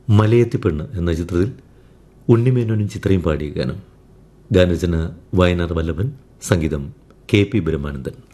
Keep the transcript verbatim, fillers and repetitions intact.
മലയത്തി പെണ്ണ് എന്ന ചിത്രത്തിൽ ഉണ്ണിമേനോനും ചിത്രയും പാടിയ ഗാനം. ഗാനരചന വയനാർ വല്ലഭൻ, സംഗീതം കെ പി ബ്രഹ്മാനന്ദൻ.